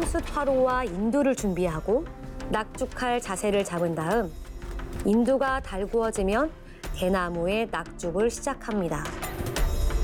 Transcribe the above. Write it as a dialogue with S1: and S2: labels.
S1: 숫화로와 인두를 준비하고 낙죽할 자세를 잡은 다음 인두가 달구어지면 대나무에 낙죽을 시작합니다.